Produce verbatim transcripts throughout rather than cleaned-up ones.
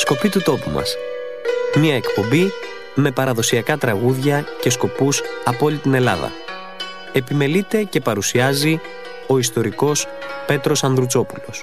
Σκοπή του τόπου μας. Μια εκπομπή με παραδοσιακά τραγούδια και σκοπούς από όλη την Ελλάδα. Επιμελείται και παρουσιάζει ο ιστορικός Πέτρος Ανδρουτσόπουλος.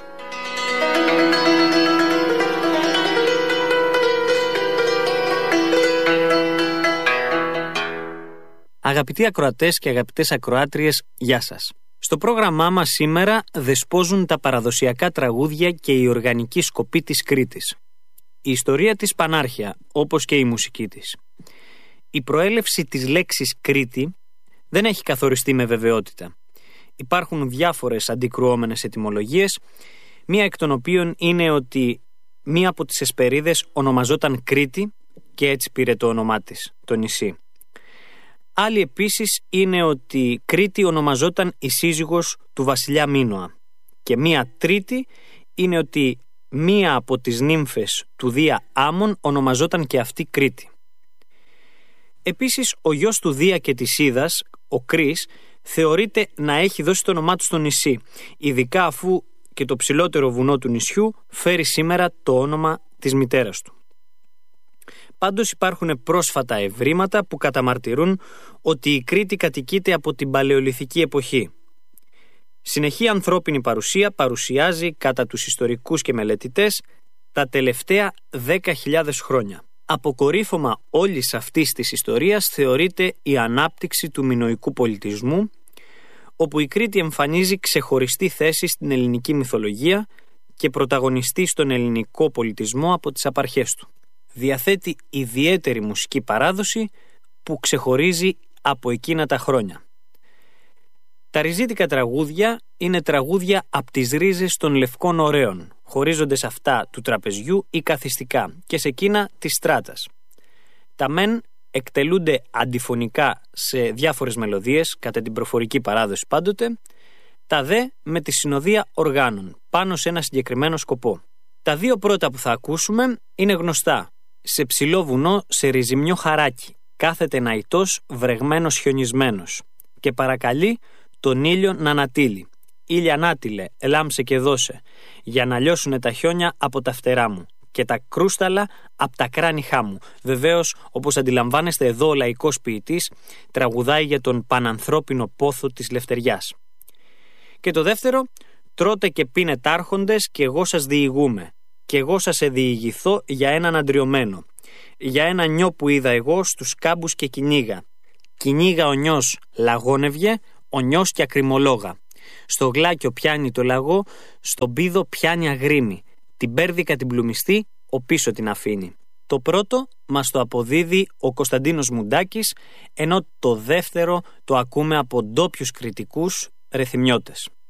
Αγαπητοί ακροατές και αγαπητές ακροάτριες, γεια σας. Στο πρόγραμμά μας σήμερα δεσπόζουν τα παραδοσιακά τραγούδια και η οργανική σκοπή της Κρήτης. Η ιστορία της πανάρχια, όπως και η μουσική της. Η προέλευση της λέξης Κρήτη δεν έχει καθοριστεί με βεβαιότητα. Υπάρχουν διάφορες αντικρουόμενες ετυμολογίες, μία εκ των οποίων είναι ότι μία από τις Εσπερίδες ονομαζόταν Κρήτη και έτσι πήρε το όνομά της, το νησί. Άλλη επίσης είναι ότι Κρήτη ονομαζόταν η σύζυγος του βασιλιά Μίνωα. Και μία τρίτη είναι ότι μία από τις νύμφες του Δία Άμμον ονομαζόταν και αυτή Κρήτη. Επίσης ο γιος του Δία και της Ίδας, ο Κρίς, θεωρείται να έχει δώσει το όνομά του στο νησί, ειδικά αφού και το ψηλότερο βουνό του νησιού φέρει σήμερα το όνομα της μητέρας του. Πάντως υπάρχουν πρόσφατα ευρήματα που καταμαρτυρούν ότι η Κρήτη κατοικείται από την παλαιολιθική εποχή. Συνεχή ανθρώπινη παρουσία παρουσιάζει κατά τους ιστορικούς και μελετητές τα τελευταία δέκα χιλιάδες χρόνια. Αποκορύφωμα όλης αυτής της ιστορίας θεωρείται η ανάπτυξη του μινωικού πολιτισμού, όπου η Κρήτη εμφανίζει ξεχωριστή θέση στην ελληνική μυθολογία και πρωταγωνιστεί στον ελληνικό πολιτισμό από τις απαρχές του. Διαθέτει ιδιαίτερη μουσική παράδοση που ξεχωρίζει από εκείνα τα χρόνια. Τα ριζίτικα τραγούδια είναι τραγούδια από τις ρίζες των λευκών ωραίων, χωρίζονται σε αυτά του τραπεζιού ή καθιστικά και σε εκείνα της στράτας. Τα μεν εκτελούνται αντιφωνικά σε διάφορες μελωδίες, κατά την προφορική παράδοση πάντοτε, τα δε με τη συνοδεία οργάνων, πάνω σε ένα συγκεκριμένο σκοπό. Τα δύο πρώτα που θα ακούσουμε είναι γνωστά. Σε ψηλό βουνό, σε ριζιμιό χαράκι, κάθεται ναητός βρεγμένος χιονισμένος και παρακαλεί τον ήλιο να ανατείλει. Ήλια ανάτειλε, ελάμψε και δώσε, για να λιώσουνε τα χιόνια από τα φτερά μου και τα κρούσταλα από τα κράνιχά μου. Βεβαίως, όπως αντιλαμβάνεστε, εδώ ο λαϊκός ποιητής τραγουδάει για τον πανανθρώπινο πόθο της λευτεριάς. Και το δεύτερο, τρώτε και πίνε τάρχοντες και εγώ σας διηγούμε. Και εγώ σας εδιηγηθώ για έναν αντριωμένο, για ένα νιό που είδα εγώ στους κάμπους και κυνήγα. Κυνήγα ο νιός λαγόνευγε, ο νιός και ακριμολόγα. Στο γλάκιο πιάνει το λαγό, στον πίδο πιάνει αγρίμη. Την πέρδικα την πλουμιστή, ο πίσω την αφήνει. Το πρώτο μας το αποδίδει ο Κωνσταντίνος Μουντάκης, ενώ το δεύτερο το ακούμε από ντόπιους κριτικούς ρεθιμιώτες.